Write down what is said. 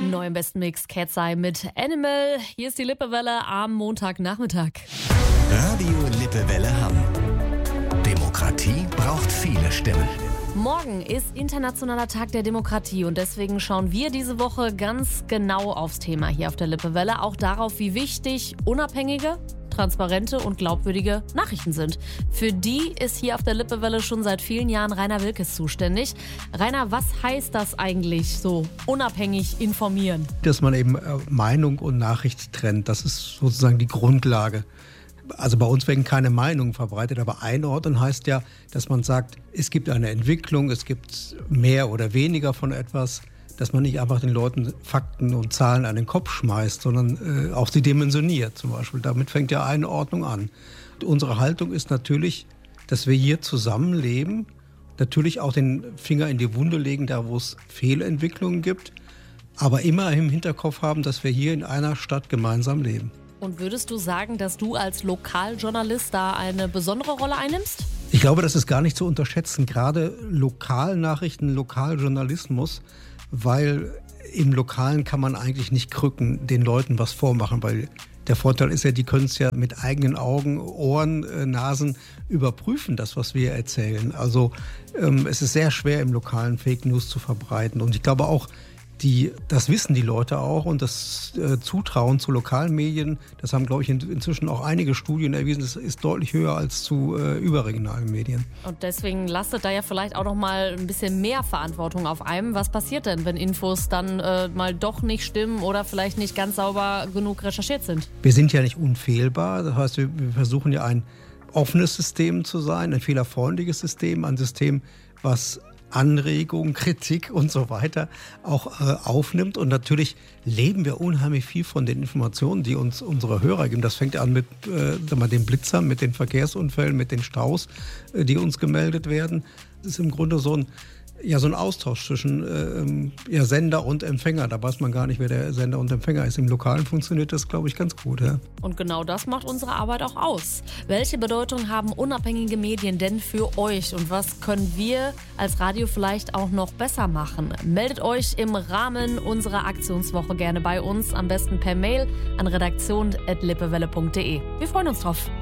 Neu im besten Mix Cat's Eye mit Animal. Hier ist die Lippewelle am Montagnachmittag. Radio Lippewelle Hamm. Demokratie braucht viele Stimmen. Morgen ist Internationaler Tag der Demokratie und deswegen schauen wir diese Woche ganz genau aufs Thema hier auf der Lippewelle. Auch darauf, wie wichtig unabhängige, transparente und glaubwürdige Nachrichten sind. Für die ist hier auf der Lippewelle schon seit vielen Jahren Rainer Wilkes zuständig. Rainer, was heißt das eigentlich, so unabhängig informieren? Dass man eben Meinung und Nachricht trennt, das ist sozusagen die Grundlage. Also bei uns werden keine Meinungen verbreitet, aber einordnen heißt ja, dass man sagt, es gibt eine Entwicklung, es gibt mehr oder weniger von etwas, dass man nicht einfach den Leuten Fakten und Zahlen an den Kopf schmeißt, sondern auch sie dimensioniert zum Beispiel. Damit fängt ja Einordnung an. Und unsere Haltung ist natürlich, dass wir hier zusammenleben, natürlich auch den Finger in die Wunde legen, da wo es Fehlentwicklungen gibt, aber immer im Hinterkopf haben, dass wir hier in einer Stadt gemeinsam leben. Und würdest du sagen, dass du als Lokaljournalist da eine besondere Rolle einnimmst? Ich glaube, das ist gar nicht zu unterschätzen, gerade Lokalnachrichten, Lokaljournalismus, weil im Lokalen kann man eigentlich nicht krücken, den Leuten was vormachen, weil der Vorteil ist ja, die können es ja mit eigenen Augen, Ohren, Nasen überprüfen, das, was wir erzählen. Also es ist sehr schwer, im Lokalen Fake News zu verbreiten. Und ich glaube auch, das wissen die Leute auch und das Zutrauen zu lokalen Medien, das haben, glaube ich, inzwischen auch einige Studien erwiesen, das ist deutlich höher als zu überregionalen Medien. Und deswegen lastet da ja vielleicht auch noch mal ein bisschen mehr Verantwortung auf einem. Was passiert denn, wenn Infos dann mal doch nicht stimmen oder vielleicht nicht ganz sauber genug recherchiert sind? Wir sind ja nicht unfehlbar, das heißt, wir versuchen ja ein offenes System zu sein, ein fehlerfreundliches System, ein System, was Anregungen, Kritik und so weiter auch aufnimmt. Und natürlich leben wir unheimlich viel von den Informationen, die uns unsere Hörer geben. Das fängt an mit den Blitzern, mit den Verkehrsunfällen, mit den Staus, die uns gemeldet werden. Das ist im Grunde so ein Austausch zwischen Sender und Empfänger. Da weiß man gar nicht, wer der Sender und Empfänger ist. Im Lokalen funktioniert das, glaube ich, ganz gut. Ja? Und genau das macht unsere Arbeit auch aus. Welche Bedeutung haben unabhängige Medien denn für euch? Und was können wir als Radio vielleicht auch noch besser machen? Meldet euch im Rahmen unserer Aktionswoche gerne bei uns. Am besten per Mail an redaktion@lippewelle.de. Wir freuen uns drauf.